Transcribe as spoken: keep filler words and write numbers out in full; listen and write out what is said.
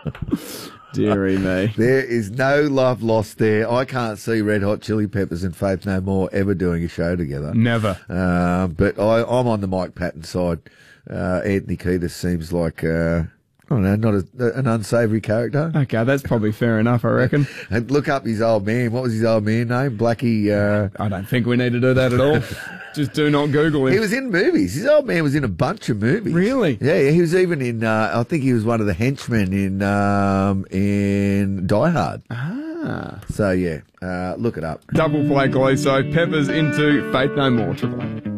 Deary me. There is no love lost there. I can't see Red Hot Chili Peppers and Faith No More ever doing a show together. Never. Uh, but I, I'm on the Mike Patton side. Uh, Anthony Kiedis seems like, uh, I don't know, not a, an unsavoury character. Okay, that's probably fair enough, I reckon. And look up his old man. What was his old man name? Blackie. Uh, I don't think we need to do that at all. Just do not Google him. He was in movies. His old man was in a bunch of movies. Really? Yeah, yeah, he was even in, uh, I think he was one of the henchmen in um, in Die Hard. Ah. So, yeah, uh, look it up. Double play, Gleeso. Peppers into Faith No More. Triple A.